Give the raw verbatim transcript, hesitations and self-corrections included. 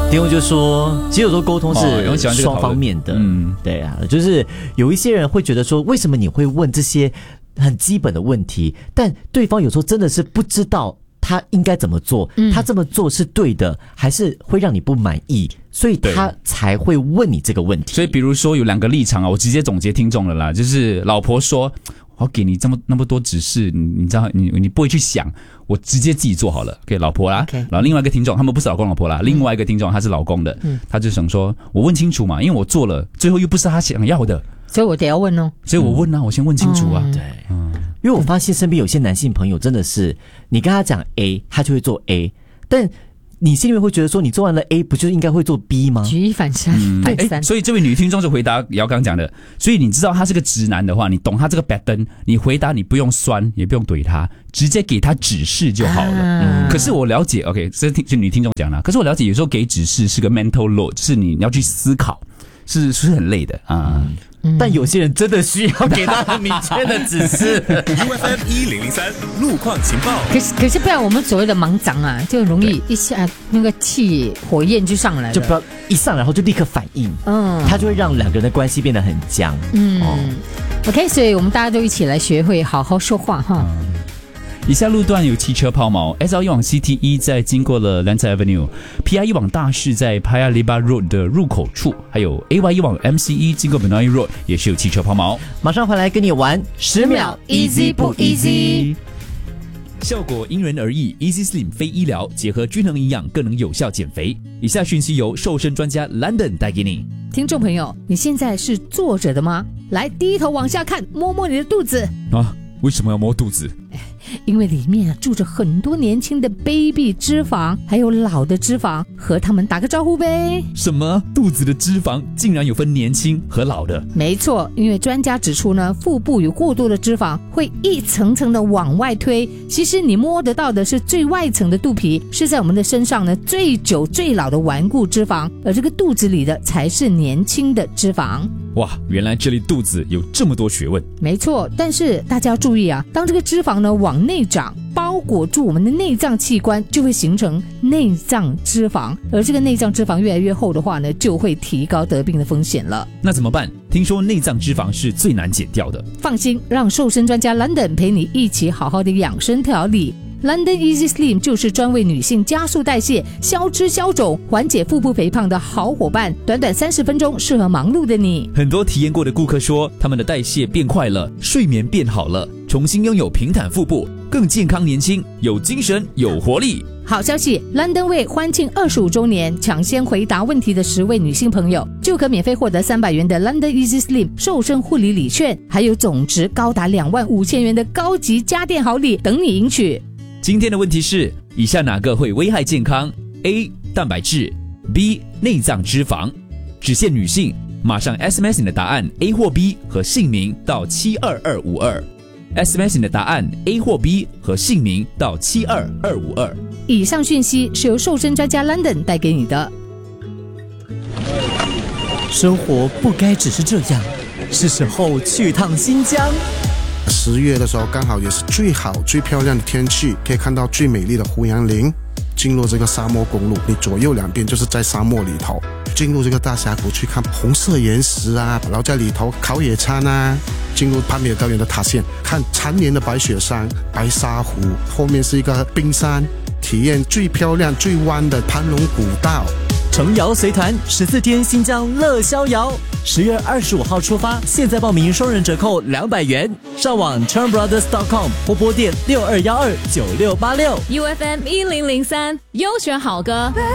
丁红就说，其实有时候沟通是双方面的， 哦、嗯， 对啊，就是有一些人会觉得说，为什么你会问这些很基本的问题，但对方有时候真的是不知道他应该怎么做，嗯、他这么做是对的，还是会让你不满意，所以他才会问你这个问题。 所以比如说有两个立场啊，我直接总结听众了啦，就是老婆说，我要给你这么那么多指示，你你知道你你不会去想，我直接自己做好了，给老婆啦。Okay. 然后另外一个听众，他们不是老公老婆啦，嗯、另外一个听众他是老公的，嗯、他就想说，我问清楚嘛，因为我做了，最后又不是他想要的， 所以我得要问哦。 所以我问啊，嗯、我先问清楚啊。 对，嗯，因为我发现身边有些男性朋友真的是，你跟他讲 A， 他就会做 A， 但你心里面会觉得说，你做完了 A， 不就应该会做 B 吗？ 举一反三， 嗯、 反三。 所以这位女听众就回答姚刚讲的，所以你知道他是个直男的话，你懂他这个 pattern， 你回答你不用酸，也不用怼他，直接给他指示就好了。啊、可是我了解 ，OK， 这是女听众讲的。可是我了解，有时候给指示是个 mental load，就是你要去思考，是是很累的啊。嗯但有些人真的需要给他很明确的指示。 U F M 一零零三路况情报。 可是可是不然我们所谓的忙长啊，就容易一下那个气火焰就上来了， 就不要一上来后就立刻反应，嗯，他就会让两个人的关系变得很僵。 嗯、哦、，OK， 所以我们大家都一起来学会好好说话哈。嗯， 以下路段有汽车抛锚 ，S L 一往 C T 一在经过了 Lantau Avenue，P I 一往大市在 Paya Lebar Road 的入口处，还有 A Y 一往 M C 一经过 Benoi Road 也是有汽车抛锚。 马上回来跟你玩十秒 ，easy 不 easy？ 效果因人而异 ，Easy Slim 非医疗，结合均衡营养更能有效减肥。以下讯息由瘦身专家 London 带给你。 听众朋友，你现在是坐着的吗？来，低头往下看，摸摸你的肚子。 啊，为什么要摸肚子？ 因为里面住着很多年轻的 baby 脂肪，还有老的脂肪，和他们打个招呼呗。 什么？肚子的脂肪竟然有分年轻和老的？ 没错，因为专家指出呢，腹部有过多的脂肪会一层层的往外推。其实你摸得到的是最外层的肚皮，是在我们的身上呢最久最老的顽固脂肪，而这个肚子里的才是年轻的脂肪。 哇，原来这里肚子有这么多学问。 没错，但是大家要注意啊，当这个脂肪呢往内长，包裹住我们的内脏器官，就会形成内脏脂肪，而这个内脏脂肪越来越厚的话呢，就会提高得病的风险了。 那怎么办？听说内脏脂肪是最难减掉的。 放心，让瘦身专家 London 陪你一起好好的养生调理。London Easy Slim 就是专为女性加速代谢、消脂消肿、缓解腹部肥胖的好伙伴，短短三十分钟，适合忙碌的你。 很多体验过的顾客说，他们的代谢变快了，睡眠变好了，重新拥有平坦腹部，更健康年轻，有精神有活力。 好消息 ，London 为欢庆二十五周年，抢先回答问题的十位女性朋友，就可免费获得三百元的 London Easy Slim 瘦身护理礼券，还有总值高达两万五千元的高级家电好礼等你赢取。 今天的问题是：以下哪个会危害健康 ？A. 蛋白质 B. 内脏脂肪。只限女性，马上 S M S 你的答案 A 或 B 和姓名到七二二五二。S M S 你的答案 A 或 B 和姓名到七二二五二。 以上讯息是由瘦身专家 London 带给你的。 生活不该只是这样，是时候去趟新疆。 十月的时候刚好也是最好最漂亮的天气，可以看到最美丽的胡杨林。进入这个沙漠公路，你左右两边就是在沙漠里头。进入这个大峡谷去看红色岩石啊，然后在里头烤野餐啊。进入帕米尔高原的塔县，看缠绵的白雪山、白沙湖，后面是一个冰山，体验最漂亮最弯的盘龙古道。 程瑶随团十四天新疆乐逍遥，十月二十五号出发，现在报名双人折扣两百元。上网 Chern Brothers dot com 或拨电六二幺二九六八六。 U F M 一零零三优选好歌。